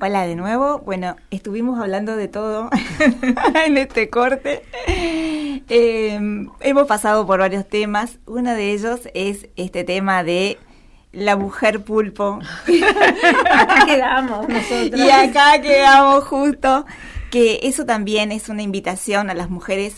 Hola de nuevo. Bueno, estuvimos hablando de todo en este corte. Hemos pasado por varios temas. Uno de ellos es este tema de la mujer pulpo. Acá quedamos nosotros. Y acá quedamos justo. Que eso también es una invitación a las mujeres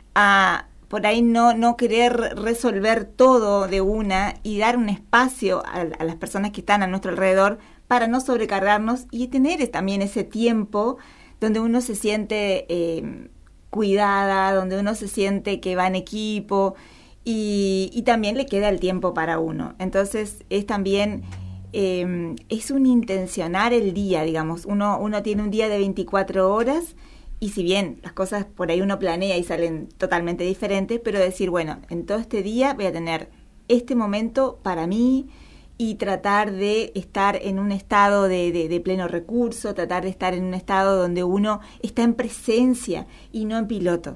a por ahí no querer resolver todo de una y dar un espacio a las personas que están a nuestro alrededor para no sobrecargarnos y tener también ese tiempo donde uno se siente cuidada, donde uno se siente que va en equipo y también le queda el tiempo para uno. Entonces es también, es un intencionar el día, digamos. Uno tiene un día de 24 horas y si bien las cosas por ahí uno planea y salen totalmente diferentes, pero decir, bueno, en todo este día voy a tener este momento para mí y tratar de estar en un estado de pleno recurso, tratar de estar en un estado donde uno está en presencia y no en piloto.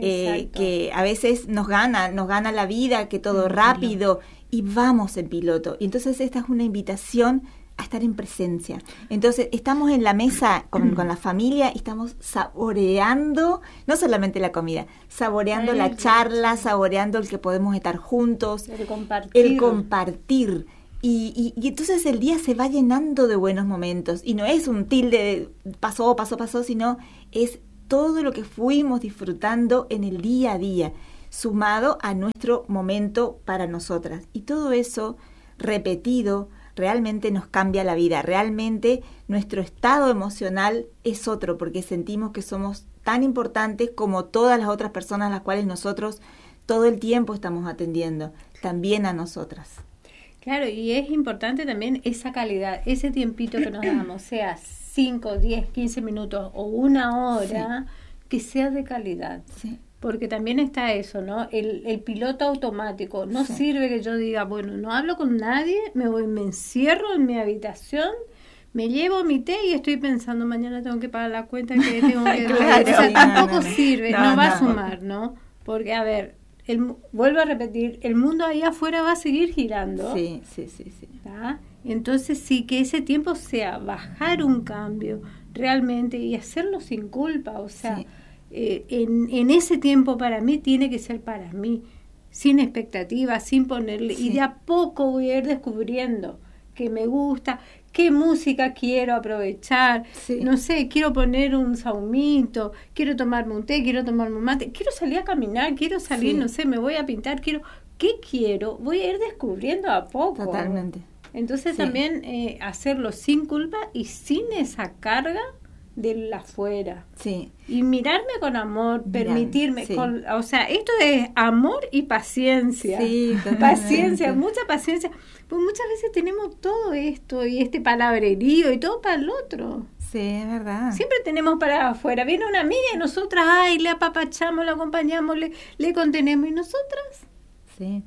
Que a veces nos gana la vida, que todo rápido y vamos en piloto. Y entonces esta es una invitación a estar en presencia. Entonces estamos en la mesa con la familia y estamos saboreando, no solamente la comida, saboreando la charla, saboreando el que podemos estar juntos, el compartir. Y entonces el día se va llenando de buenos momentos y no es un tilde de pasó, sino es todo lo que fuimos disfrutando en el día a día, sumado a nuestro momento para nosotras. Y todo eso repetido realmente nos cambia la vida, realmente nuestro estado emocional es otro, porque sentimos que somos tan importantes como todas las otras personas a las cuales nosotros todo el tiempo estamos atendiendo, también a nosotras. Claro, y es importante también esa calidad, ese tiempito que nos damos, sea 5, 10, 15 minutos o una hora, que sea de calidad. Sí. Porque también está eso, ¿no? El piloto automático. No sirve que yo diga, bueno, no hablo con nadie, me encierro en mi habitación, me llevo mi té y estoy pensando, mañana tengo que pagar la cuenta que tengo que pagar. O sea, tampoco sirve, no va a sumar, ¿no? Porque, a ver, vuelvo a repetir, el mundo ahí afuera va a seguir girando. Sí. ¿Tá? Entonces sí, que ese tiempo sea bajar un cambio realmente y hacerlo sin culpa, o sea... en ese tiempo para mí tiene que ser para mí, sin expectativas, sin ponerle, y de a poco voy a ir descubriendo qué me gusta, qué música quiero aprovechar, no sé, quiero poner un saumito, quiero tomarme un té, quiero tomarme un mate, quiero salir a caminar, quiero salir, no sé, me voy a pintar, ¿qué quiero? Voy a ir descubriendo a poco. Totalmente. Entonces también hacerlo sin culpa y sin esa carga del afuera. Sí. Y mirarme con amor, permitirme, o sea, esto es amor y paciencia. Sí, paciencia, mucha paciencia. Pues muchas veces tenemos todo esto y este palabrerío y todo para el otro. Sí, es verdad. Siempre tenemos para afuera. Viene una amiga y nosotras, le apapachamos, la acompañamos, le contenemos. ¿Y nosotras? Sí.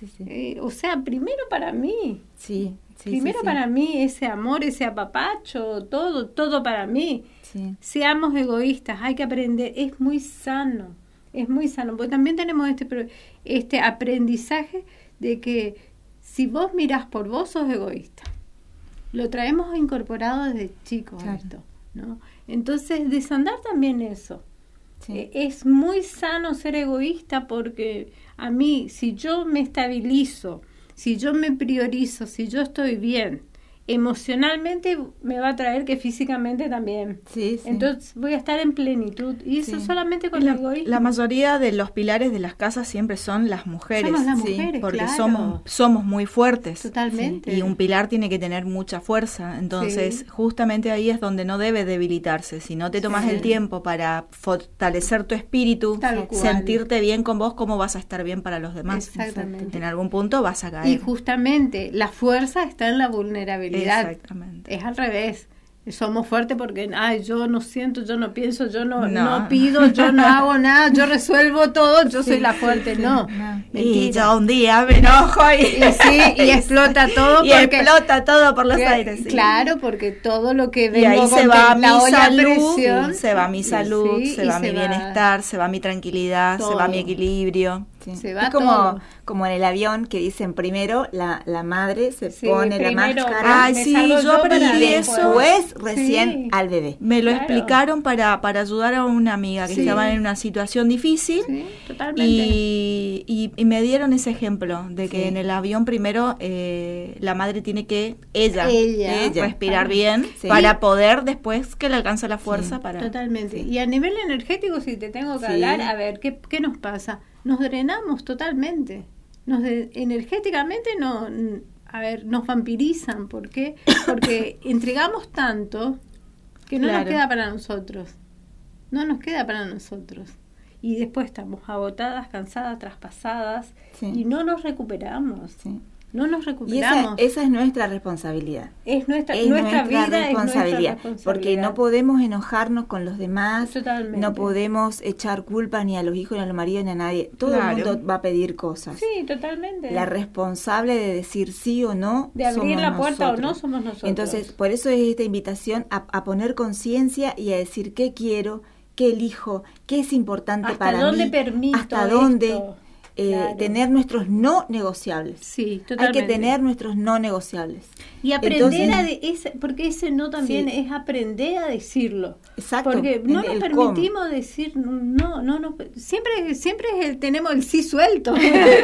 O sea, primero para mí. Sí. Primero para mí, ese amor, ese apapacho, todo para mí. Sí. Seamos egoístas, hay que aprender, es muy sano, porque también tenemos este aprendizaje de que si vos mirás por vos, sos egoísta. Lo traemos incorporado desde chicos esto, ¿no? Entonces, desandar también eso. Sí. Es muy sano ser egoísta porque a mí, si yo me estabilizo, si yo me priorizo, si yo estoy bien, emocionalmente me va a traer que físicamente también. Sí. Entonces voy a estar en plenitud. Y eso solamente con el egoísmo. La mayoría de los pilares de las casas siempre son las mujeres. Somos las mujeres, porque somos muy fuertes. Totalmente. Y un pilar tiene que tener mucha fuerza. Entonces, justamente ahí es donde no debe debilitarse. Si no te tomas el tiempo para fortalecer tu espíritu, sentirte bien con vos, ¿cómo vas a estar bien para los demás? Exactamente. En algún punto vas a caer. Y justamente la fuerza está en la vulnerabilidad. Exactamente. Es al revés. Somos fuertes porque yo no siento, yo no pienso, yo no pido, yo no hago nada, yo resuelvo todo, yo soy la fuerte. No. Y yo un día me enojo y explota todo. Explota todo por los aires. Claro, porque todo lo que vengo y ahí se va mi salud, se va mi salud, se va mi bienestar, se va mi tranquilidad, todo. Se va mi equilibrio. Sí. Se va es como en el avión que dicen primero la madre se pone la máscara. Ay, sí, yo aprendí eso. Después recién al bebé. Me lo explicaron para ayudar a una amiga que estaba en una situación difícil. Sí, totalmente. Y me dieron ese ejemplo de que en el avión primero la madre tiene que ella respirar bien para poder después que le alcance la fuerza para... Totalmente. Y a nivel energético, si te tengo que hablar, a ver, ¿qué nos pasa? Nos drenamos totalmente. Energéticamente nos vampirizan. ¿Por qué? Porque entregamos tanto que no nos queda para nosotros. No nos queda para nosotros. Y después estamos agotadas, cansadas, traspasadas y no nos recuperamos. Sí. No nos recuperamos. Y esa es nuestra responsabilidad. Es nuestra vida, responsabilidad, es nuestra responsabilidad. Porque no podemos enojarnos con los demás. Totalmente. No podemos echar culpa ni a los hijos, ni a los maridos, ni a nadie. Todo el mundo va a pedir cosas. Sí, totalmente. La responsable de decir sí o no, de abrir la puerta nosotros. O no, somos nosotros. Entonces, por eso es esta invitación a poner conciencia y a decir qué quiero, qué elijo, qué es importante para mí. ¿Hasta dónde permito hasta dónde esto? Tener nuestros no negociables. Sí, totalmente. Hay que tener nuestros no negociables. Y aprender porque ese no también es aprender a decirlo. Exacto. Porque no nos permitimos decir no, siempre tenemos el sí suelto.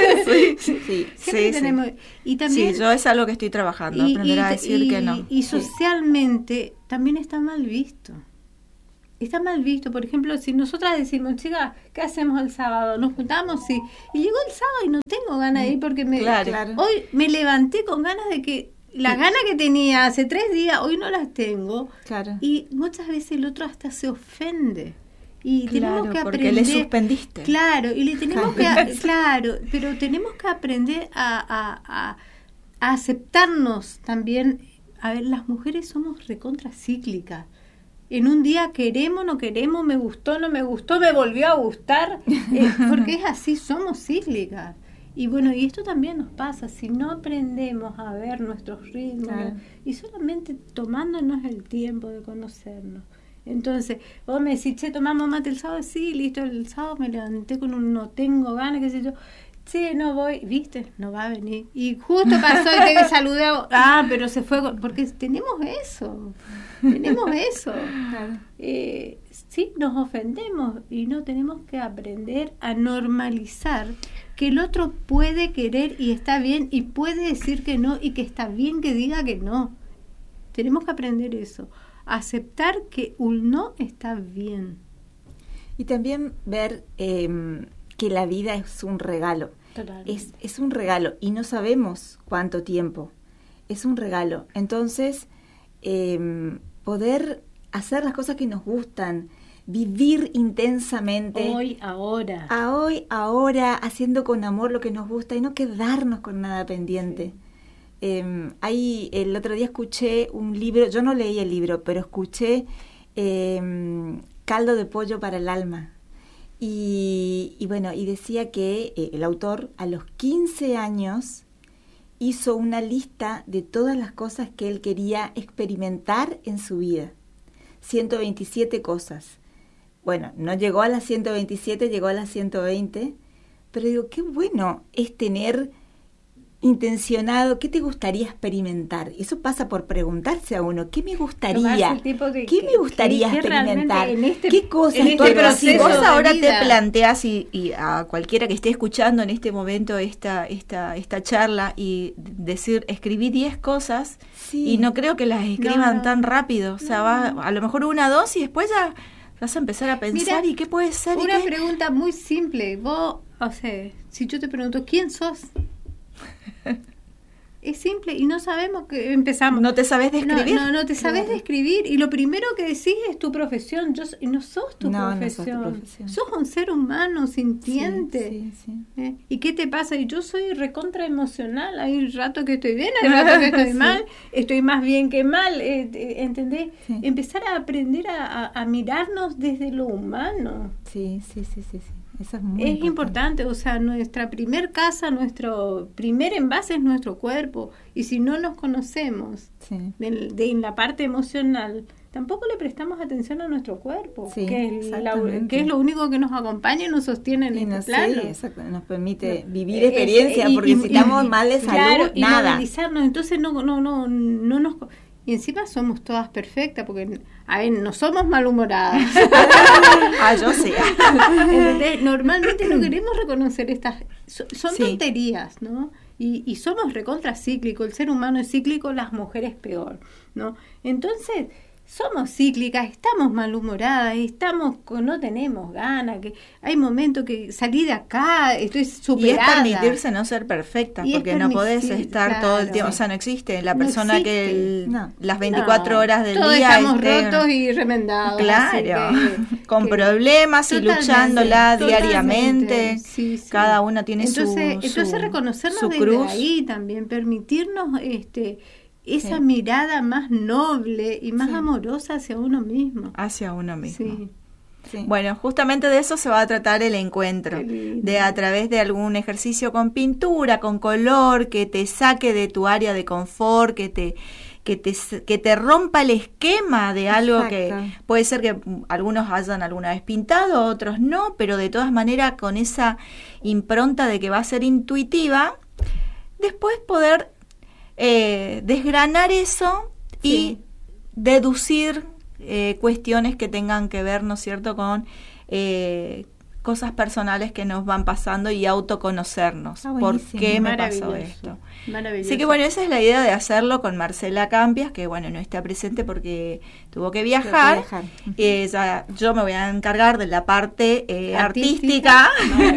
Siempre tenemos. Y también, yo es algo que estoy trabajando, aprender a decir que no. Y socialmente también está mal visto. Está mal visto, por ejemplo, si nosotras decimos, chica, ¿qué hacemos el sábado? Nos juntamos y llegó el sábado y no tengo ganas de ir porque hoy me levanté con ganas de que las ganas que tenía hace 3 días, hoy no las tengo. Claro. Y muchas veces el otro hasta se ofende. Y tenemos que aprender. Porque le suspendiste. Claro, y le tenemos pero tenemos que aprender a aceptarnos también. A ver, las mujeres somos recontracíclicas. En un día queremos, no queremos, me gustó, no me gustó, me volvió a gustar, porque es así, somos cíclicas. Y bueno, y esto también nos pasa, si no aprendemos a ver nuestros ritmos y solamente tomándonos el tiempo de conocernos. Entonces, vos me decís, tomamos mate el sábado, sí, listo, el sábado me levanté con no tengo ganas, qué sé yo. Sí, no voy, ¿viste? No va a venir. Y justo pasó y te saludé. Pero se fue. Porque tenemos eso. Claro. Sí, nos ofendemos y no tenemos que aprender a normalizar que el otro puede querer y está bien y puede decir que no y que está bien que diga que no. Tenemos que aprender eso. Aceptar que un no está bien. Y también ver que la vida es un regalo. Es un regalo y no sabemos cuánto tiempo. Es un regalo. Entonces, poder hacer las cosas que nos gustan, vivir intensamente. Ahora, haciendo con amor lo que nos gusta y no quedarnos con nada pendiente. Sí. El otro día escuché un libro, yo no leí el libro, pero escuché Caldo de pollo para el alma. Y bueno, y decía que el autor a los 15 años hizo una lista de todas las cosas que él quería experimentar en su vida. 127 cosas. Bueno, no llegó a las 127, llegó a las 120, pero digo, qué bueno es tener intencionado, ¿qué te gustaría experimentar? Eso pasa por preguntarse a uno, ¿qué me gustaría? ¿Qué me gustaría experimentar? ¿Qué cosas? Pero si vos ahora te planteás y a cualquiera que esté escuchando en este momento esta charla y decir, escribí 10 cosas y no creo que las escriban tan rápido, o sea, va a lo mejor 1, 2 y después ya vas a empezar a pensar. ¿Y qué puede ser? Una pregunta muy simple, vos, o sea, si yo te pregunto, ¿quién sos? Es simple y no sabemos que empezamos. No te sabes describir. No te sabes describir y lo primero que decís es tu profesión. No sos tu profesión. Sos un ser humano sintiente. Sí. ¿Y qué te pasa? Y yo soy recontra emocional. Hay un rato que estoy bien, hay un rato que estoy mal. Estoy más bien que mal. ¿Entendés? Sí. Empezar a aprender a mirarnos desde lo humano. Sí. Eso es muy importante, o sea, nuestra primer casa, nuestro primer envase es nuestro cuerpo, y si no nos conocemos en la parte emocional, tampoco le prestamos atención a nuestro cuerpo, sí, que es lo único que nos acompaña y nos sostiene en este plano. Sí, exacto, nos permite vivir experiencias, porque si estamos mal de salud, claro, nada. Y movilizarnos, entonces no nos... Y encima somos todas perfectas, porque no somos malhumoradas. Yo sí. Normalmente no queremos reconocer estas... Son tonterías, ¿no? Y somos recontra cíclicos, el ser humano es cíclico, las mujeres peor, ¿no? Entonces, somos cíclicas, estamos malhumoradas, no tenemos ganas, que hay momentos que salí de acá, estoy superada. Y es permitirse no ser perfecta, porque no podés estar todo el tiempo, o sea, no existe la persona que las 24 horas del todos día estamos rotos y remendados. Claro, con problemas y luchándola diariamente. Sí. Cada uno tiene entonces reconocernos su desde cruz. Ahí también, permitirnos esa mirada más noble y más amorosa hacia uno mismo. Hacia uno mismo. Sí. Sí. Bueno, justamente de eso se va a tratar el encuentro, de a través de algún ejercicio con pintura, con color, que te saque de tu área de confort, que te rompa el esquema de algo. Exacto. Que puede ser que algunos hayan alguna vez pintado, otros no, pero de todas maneras con esa impronta de que va a ser intuitiva, después poder desgranar eso y deducir cuestiones que tengan que ver, ¿no es cierto?, con cosas personales que nos van pasando y autoconocernos. ¿Por qué me pasó esto? Maravilloso. Así que bueno, esa es la idea de hacerlo con Marcela Campias, que bueno, no está presente porque tuvo que viajar. Yo me voy a encargar de la parte artística.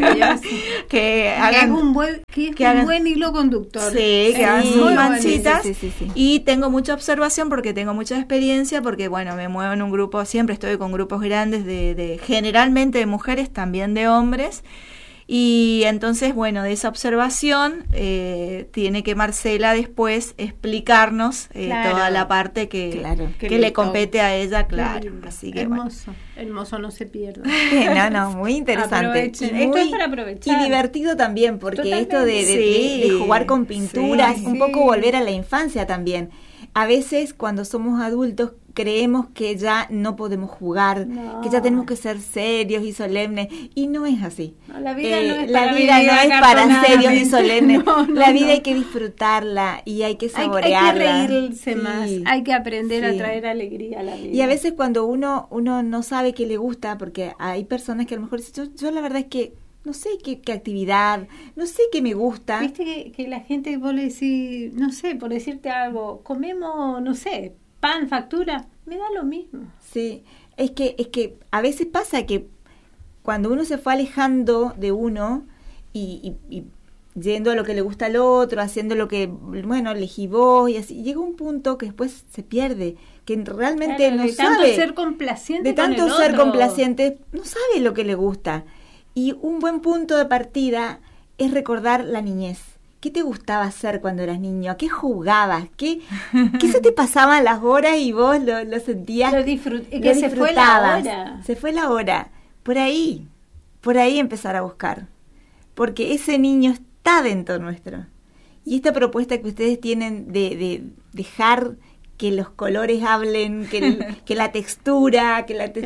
que hagan un buen hilo conductor. Sí, que hagan sus manchitas. Sí. Y tengo mucha observación porque tengo mucha experiencia, porque bueno, me muevo en un grupo, siempre estoy con grupos grandes de generalmente de mujeres, también de hombres, y entonces bueno, de esa observación tiene que Marcela después explicarnos toda la parte que le compete a ella, así que hermoso, no se pierda. Muy interesante. Esto es para aprovechar. Y divertido también, porque esto de jugar con pinturas, un poco volver a la infancia también. A veces cuando somos adultos creemos que ya no podemos jugar, que ya tenemos que ser serios y solemnes, y no es así. La vida no es para serios y solemnes. La vida hay que disfrutarla y hay que saborearla. Hay que reírse más, hay que aprender a traer alegría a la vida. Y a veces cuando uno no sabe qué le gusta, porque hay personas que a lo mejor dicen, yo la verdad es que no sé qué actividad, no sé qué me gusta. Viste que la gente, vos le decís, no sé, por decirte algo, comemos, no sé, pan, factura, me da lo mismo. Sí, es que a veces pasa que cuando uno se fue alejando de uno y yendo a lo que le gusta al otro, haciendo lo que, bueno, elegí vos, y así, llega un punto que después se pierde, que realmente no sabe. De tanto ser complaciente con el otro. No sabe lo que le gusta. Y un buen punto de partida es recordar la niñez. ¿Qué te gustaba hacer cuando eras niño? ¿A qué jugabas? ¿Qué se te pasaban las horas y vos lo sentías? Que se fue la hora. Se fue la hora. Por ahí empezar a buscar. Porque ese niño está dentro nuestro. Y esta propuesta que ustedes tienen de dejar que los colores hablen, que la textura,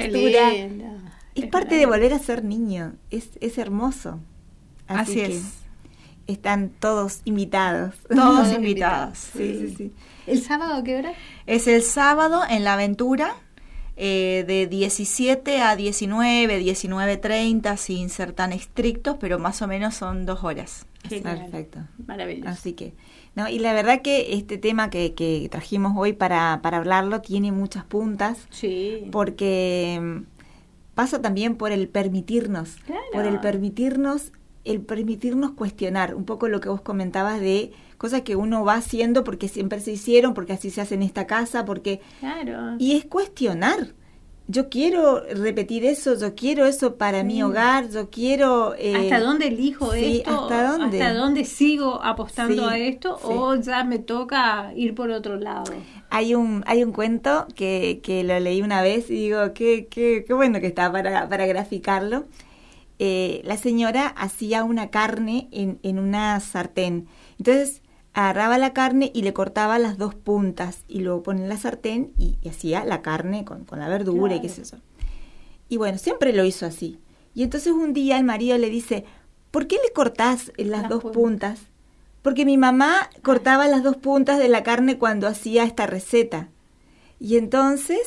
es parte de volver a ser niño. Es hermoso. Así es. Están todos invitados. Todos invitados. Sí. ¿El sábado qué hora? Es el sábado en La Aventura, de 17 a 19, 19:30, sin ser tan estrictos, pero más o menos son 2 horas. Perfecto. Maravilloso. Así que, y la verdad que este tema que trajimos hoy para hablarlo tiene muchas puntas. Sí. Porque pasa también por el permitirnos. Claro. Por el permitirnos cuestionar un poco lo que vos comentabas de cosas que uno va haciendo porque siempre se hicieron, porque así se hace en esta casa, porque... Claro. Y es cuestionar. Yo quiero repetir eso, yo quiero eso para mi hogar, yo quiero... ¿Hasta dónde elijo esto? ¿Hasta dónde sigo apostando a esto? ¿O ya me toca ir por otro lado? Hay un cuento que lo leí una vez y digo, qué bueno que está para graficarlo. La señora hacía una carne en una sartén. Entonces agarraba la carne y le cortaba las 2 puntas y luego ponía en la sartén y hacía la carne con la verdura, claro, y qué sé yo. Y bueno, siempre lo hizo así. Y entonces un día el marido le dice, ¿por qué le cortás las 2 puntas? Porque mi mamá cortaba las 2 puntas de la carne cuando hacía esta receta. Y entonces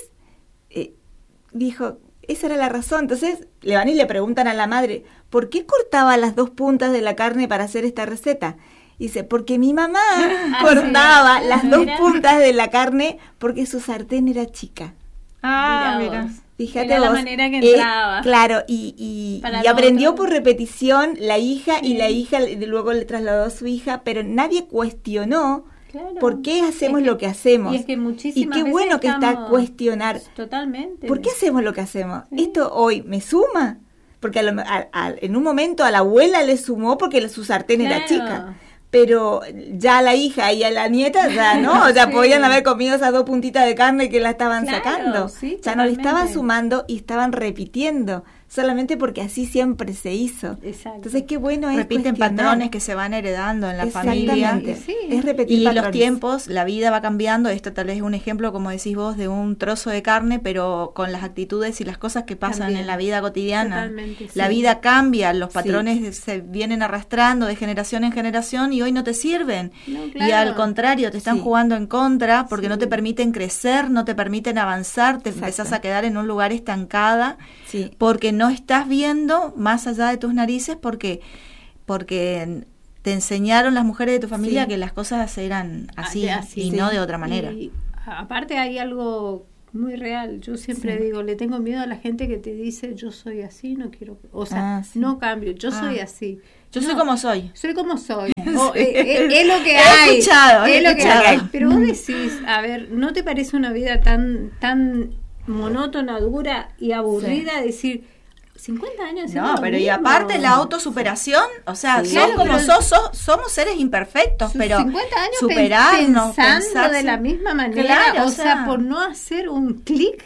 dijo, esa era la razón. Entonces le van y le preguntan a la madre, ¿por qué cortaba las 2 puntas de la carne para hacer esta receta? Y dice, porque mi mamá cortaba las 2 puntas de la carne porque su sartén era chica. Mira. Fíjate era vos, la manera que entraba. Claro, y aprendió por repetición la hija, y la hija luego le trasladó a su hija, pero nadie cuestionó por qué hacemos lo que hacemos. Y es que muchísimas y qué bueno que está cuestionar. Totalmente. ¿Por qué hacemos lo que hacemos? ¿Esto hoy me suma? Porque en un momento a la abuela le sumó porque su sartén era chica. Pero ya la hija y a la nieta ya no, ya podían haber comido esas 2 puntitas de carne que la estaban sacando. Ya no le estaban sumando y estaban repitiendo, solamente porque así siempre se hizo. Exacto. Entonces qué bueno es repiten patrones que se van heredando en la familia. Es repetir patrones. Los tiempos, la vida va cambiando. Esto tal vez es un ejemplo, como decís vos, de un trozo de carne, pero con las actitudes y las cosas que pasan en la vida cotidiana. La vida cambia, los patrones se vienen arrastrando de generación en generación y hoy no te sirven. Y al contrario, te están jugando en contra porque no te permiten crecer, no te permiten avanzar, te empezás a quedar en un lugar estancada porque no estás viendo más allá de tus narices porque te enseñaron las mujeres de tu familia que las cosas eran así y no de otra manera. Y aparte hay algo muy real. Yo siempre digo, le tengo miedo a la gente que te dice, yo soy así, no quiero, no cambio, yo soy así. Yo soy como soy. Soy como soy. Es lo que hay. Es lo que hay. Pero vos decís, a ver, ¿no te parece una vida tan monótona, dura y aburrida? Decir, 50 años. No, pero y aparte la autosuperación, o sea, sos como somos seres imperfectos, pero 50 años superarnos, pensando de la misma manera, o sea, por no hacer un clic,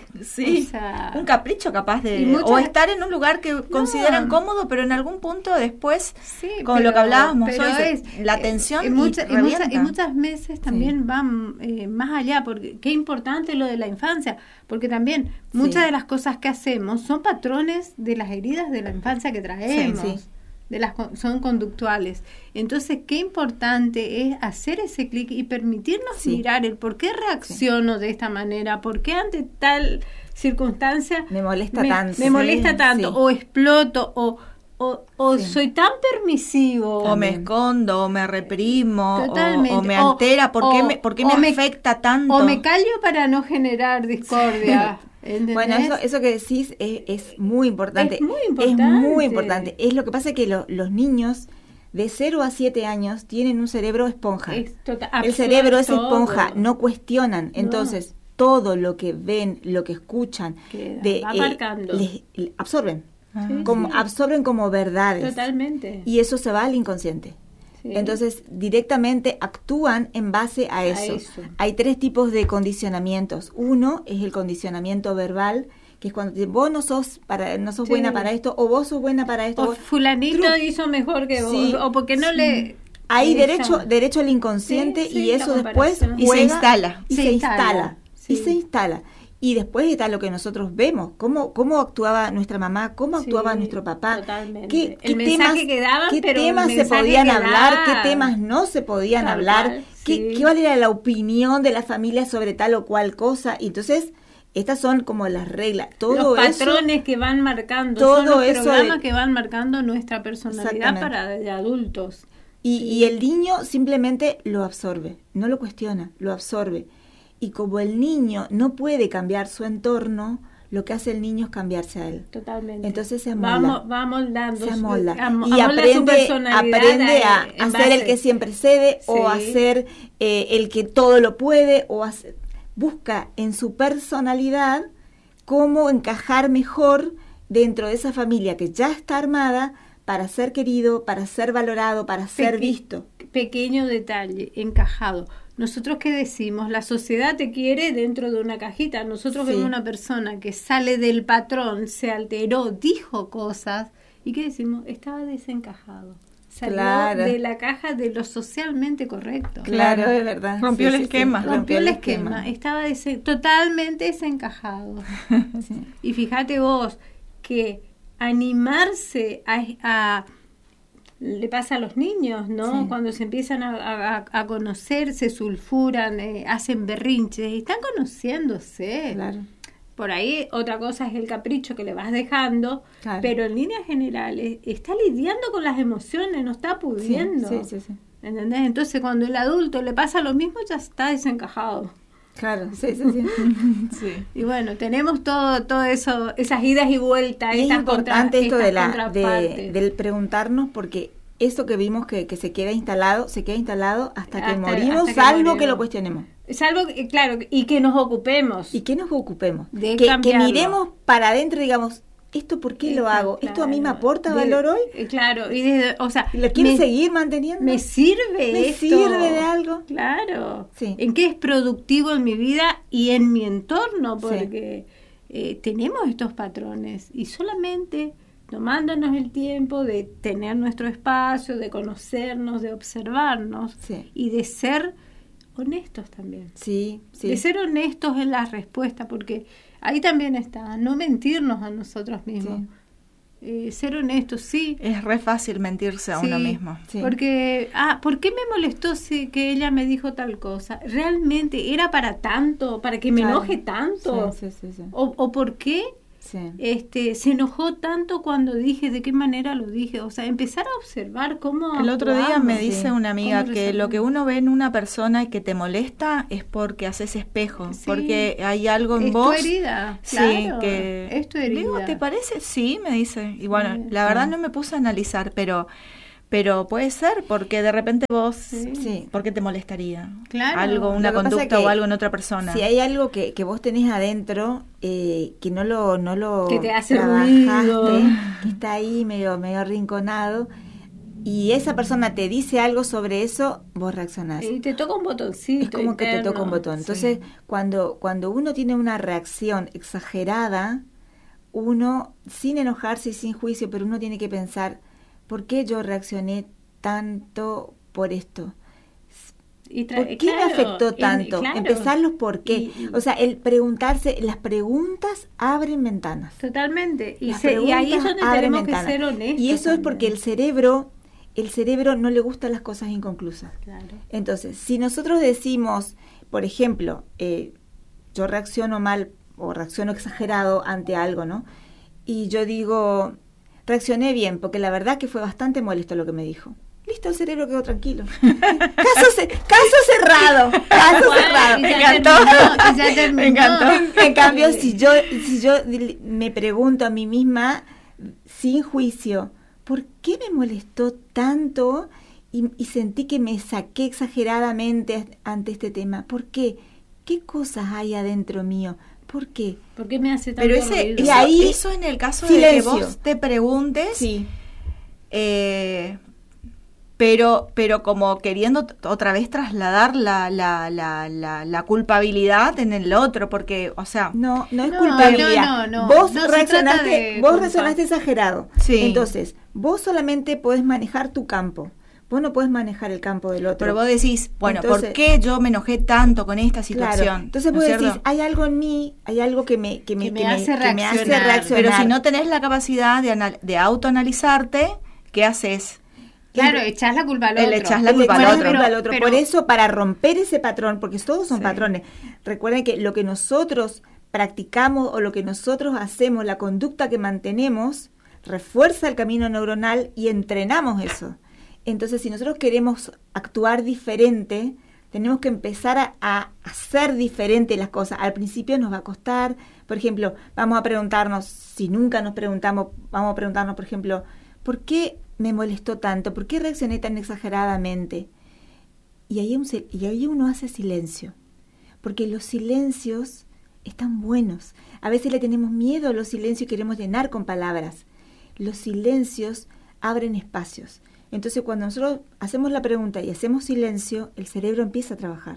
un capricho capaz de o estar en un lugar que consideran cómodo, pero en algún punto después, con lo que hablábamos hoy, la tensión y muchas veces también van más allá, porque qué importante lo de la infancia, porque también muchas de las cosas que hacemos son patrones de las heridas de la infancia que traemos, son conductuales. Entonces, qué importante es hacer ese clic y permitirnos mirar el por qué reacciono de esta manera, por qué ante tal circunstancia me molesta tanto, o exploto, o soy tan permisivo, o me escondo, o me reprimo, o me altera, ¿por qué me afecta tanto? O me callo para no generar discordia. Bueno, eso que decís es muy importante. Es muy importante. Es lo que pasa que los niños de 0 a 7 años tienen un cerebro esponja. El cerebro es esponja, no cuestionan. Entonces, todo lo que ven, lo que escuchan, va marcando. Absorben. Absorben como verdades. Totalmente. Y eso se va al inconsciente. Entonces, directamente actúan en base a eso. Hay 3 tipos de condicionamientos. Uno es el condicionamiento verbal, que es cuando vos no sos buena para esto, o vos sos buena para esto. O fulanito hizo mejor que vos, o porque no le... Hay derecho al inconsciente y eso después juega, se instala. Y después está lo que nosotros vemos, cómo actuaba nuestra mamá, cómo actuaba nuestro papá, qué temas se podían hablar, qué temas no se podían hablar, cuál era la opinión de la familia sobre tal o cual cosa. Y entonces, estas son como las reglas. Los patrones que van marcando, son los programas que van marcando nuestra personalidad para de adultos. Y el niño simplemente lo absorbe, no lo cuestiona, lo absorbe. Y como el niño no puede cambiar su entorno, lo que hace el niño es cambiarse a él. Totalmente. Entonces se amolda. Va moldando. Se amolda. Y aprende a ser el que siempre cede, o a ser el que todo lo puede, busca en su personalidad cómo encajar mejor dentro de esa familia que ya está armada para ser querido, para ser valorado, para ser visto. Pequeño detalle, encajado. Nosotros, ¿qué decimos? La sociedad te quiere dentro de una cajita. Nosotros vemos una persona que sale del patrón, se alteró, dijo cosas, ¿y qué decimos? Estaba desencajado. Salió de la caja de lo socialmente correcto. Claro, es verdad. Rompió el esquema. Rompió el esquema. Estaba totalmente desencajado. Sí. Y fíjate vos que animarse le pasa a los niños, ¿no? Sí. Cuando se empiezan a conocer, se sulfuran, hacen berrinches, están conociéndose. Claro. Por ahí otra cosa es el capricho que le vas dejando, claro, pero en líneas generales está lidiando con las emociones, no está pudiendo. Sí. ¿Entendés? Entonces cuando el adulto le pasa lo mismo, ya está desencajado. Claro, sí. Sí. Y bueno, tenemos todo eso, esas idas y vueltas. Y es importante esto del preguntarnos, porque eso que vimos que se queda instalado hasta que morimos, salvo que lo cuestionemos. Salvo, claro, y que nos ocupemos. Que miremos para adentro y digamos, ¿esto por qué lo hago? Claro. ¿Esto a mí me aporta valor hoy? Claro, ¿lo quiero seguir manteniendo? ¿Me sirve esto? ¿Sirve de algo? Claro. Sí. ¿En qué es productivo en mi vida y en mi entorno? Porque tenemos estos patrones y solamente tomándonos el tiempo de tener nuestro espacio, de conocernos, de observarnos y de ser honestos también. Sí. De ser honestos en la respuesta, porque ahí también está, no mentirnos a nosotros mismos. Sí. Ser honestos, sí. Es re fácil mentirse a uno mismo. Sí. Porque, ¿por qué me molestó que ella me dijo tal cosa? ¿Realmente era para tanto? ¿Para que me enoje tanto? Sí. ¿O por qué? Sí. Se enojó tanto cuando dije, de qué manera lo dije, o sea, empezar a observar cómo el otro día me dice una amiga que lo que uno ve en una persona y que te molesta es porque haces espejo, porque hay algo en vos. Es tu herida, claro, que es tu herida. Digo, ¿te parece? Sí, me dice, y bueno, la verdad no me puse a analizar, pero puede ser, porque de repente vos, ¿por qué te molestaría? Claro. Algo, una conducta o algo en otra persona. Si hay algo que vos tenés adentro, que no lo que te hace trabajaste, ruido, que está ahí medio arrinconado, y esa persona te dice algo sobre eso, vos reaccionás. Y te toca un botoncito. Es como que te toca un botón. Entonces, cuando uno tiene una reacción exagerada, uno, sin enojarse y sin juicio, pero uno tiene que pensar, ¿por qué yo reaccioné tanto por esto? ¿Por qué me afectó tanto? Empezar los por qué. O sea, el preguntarse, las preguntas abren ventanas. Totalmente. Y ahí es donde tenemos que ser honestos. Y eso también. Es porque el cerebro no le gustan las cosas inconclusas. Claro. Entonces, si nosotros decimos, por ejemplo, yo reacciono mal o reacciono exagerado ante algo, ¿no? Y yo digo, reaccioné bien, porque la verdad que fue bastante molesto lo que me dijo. Listo, el cerebro quedó tranquilo. Caso cerrado. Me encantó. En cambio, si yo me pregunto a mí misma, sin juicio, ¿por qué me molestó tanto y sentí que me saqué exageradamente ante este tema? ¿Por qué? ¿Qué cosas hay adentro mío? ¿Por qué? ¿Por qué me hace tanto ruido? Y ahí, eso en el caso silencio. De que vos te preguntes, sí. Pero como queriendo otra vez trasladar la culpabilidad en el otro, porque, o sea... No es culpabilidad. No. Vos reaccionaste exagerado. Sí. Entonces, vos solamente podés manejar tu campo. Vos no podés manejar el campo del otro. Pero vos decís, bueno, entonces, ¿por qué yo me enojé tanto con esta situación? Claro. Entonces vos decís, hay algo en mí, hay algo que me hace reaccionar. Pero si no tenés la capacidad de autoanalizarte, ¿qué haces? Claro, echás la culpa al otro. Echás la culpa al otro. Por eso, para romper ese patrón, porque todos son patrones, recuerden que lo que nosotros practicamos o lo que nosotros hacemos, la conducta que mantenemos, refuerza el camino neuronal y entrenamos eso. Entonces, si nosotros queremos actuar diferente, tenemos que empezar a hacer diferente las cosas. Al principio nos va a costar, por ejemplo, vamos a preguntarnos, si nunca nos preguntamos, vamos a preguntarnos, por ejemplo, ¿por qué me molestó tanto? ¿Por qué reaccioné tan exageradamente? Y ahí uno hace silencio, porque los silencios están buenos. A veces le tenemos miedo a los silencios y queremos llenar con palabras. Los silencios abren espacios. Entonces, cuando nosotros hacemos la pregunta y hacemos silencio, el cerebro empieza a trabajar.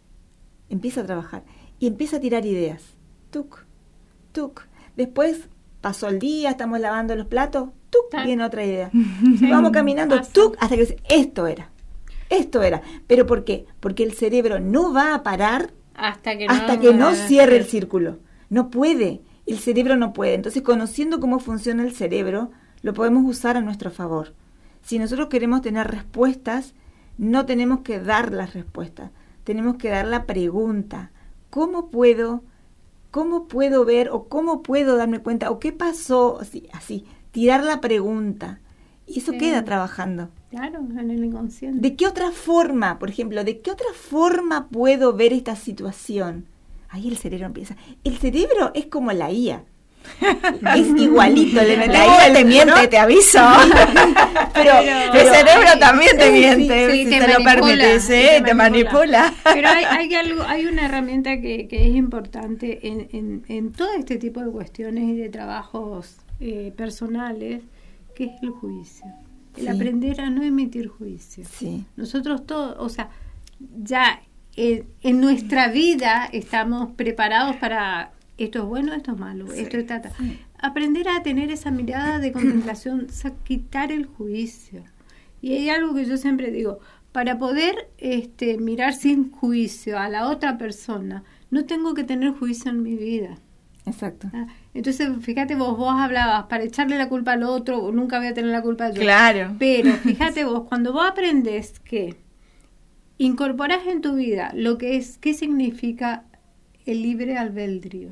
Y empieza a tirar ideas. Tuc, tuc. Después pasó el día, estamos lavando los platos, ¡tuc! Viene otra idea. Sí, Vamos caminando, pasa. ¡tuc! Hasta que dice, esto era. ¿Pero por qué? Porque el cerebro no va a parar hasta que no cierre el círculo. No puede, el cerebro no puede. Entonces, conociendo cómo funciona el cerebro, lo podemos usar a nuestro favor. Si nosotros queremos tener respuestas, no tenemos que dar las respuestas, tenemos que dar la pregunta. ¿Cómo puedo ver o cómo puedo darme cuenta o qué pasó? Así, tirar la pregunta. Y eso queda trabajando. Claro, en el inconsciente. ¿De qué otra forma, por ejemplo, puedo ver esta situación? Ahí el cerebro empieza. El cerebro es como la IA. Es igualito. La IA te miente, ¿no? Te aviso. pero el cerebro también te miente, sí, si te te lo permites, te manipula. Pero hay una herramienta que es importante en todo este tipo de cuestiones y de trabajos personales, que es el juicio. El aprender a no emitir juicio. Sí. Nosotros todos, o sea, ya en nuestra vida estamos preparados para esto es bueno, esto es malo, esto es tata. Sí. Aprender a tener esa mirada de contemplación, quitar el juicio. Y hay algo que yo siempre digo, para poder mirar sin juicio a la otra persona, no tengo que tener juicio en mi vida. Exacto. Entonces, fíjate vos hablabas, para echarle la culpa al otro, nunca voy a tener la culpa yo. Claro. Pero fíjate vos, cuando vos aprendés que incorporás en tu vida lo que es, ¿qué significa el libre albedrío?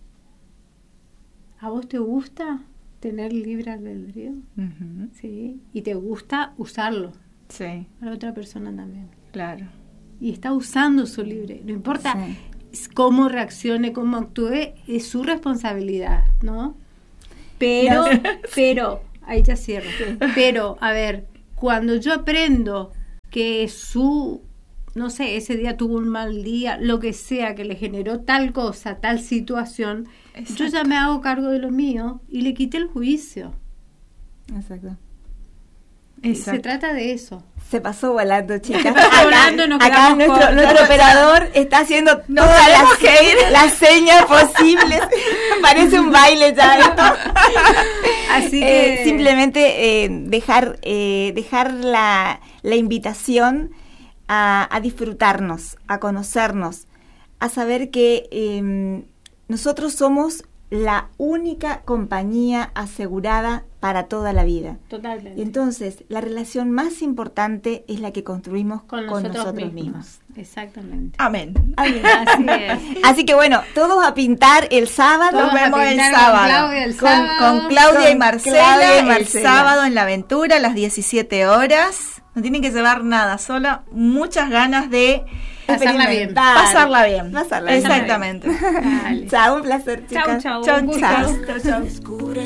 ¿A vos te gusta tener libre albedrío? Uh-huh. Sí. Y te gusta usarlo. Sí. A la otra persona también. Claro. Y está usando su libre. No importa cómo reaccione, cómo actúe, es su responsabilidad, ¿no? Pero, ahí ya cierro. Pero, a ver, cuando yo aprendo que no sé, ese día tuvo un mal día, lo que sea que le generó tal cosa, tal situación, yo ya me hago cargo de lo mío y le quité el juicio. Exacto. Se trata de eso. Se pasó volando, chicas. Acá nuestro operador está haciendo todas las señas posibles. Parece un baile ya esto. Así que simplemente dejar la invitación a disfrutarnos, a conocernos, a saber que nosotros somos la única compañía asegurada para toda la vida. Totalmente. Y entonces, la relación más importante es la que construimos con nosotros mismos. Exactamente. Amén. Así es. Así que bueno, todos a pintar el sábado. Nos vemos el sábado. Con Claudia y Marcela el sábado en La Aventura a las 17 horas. No tienen que llevar nada, solo muchas ganas de pasarla bien. Pasarla bien. Exactamente. Bien. Chao, un placer, chicas. Chao. Chao.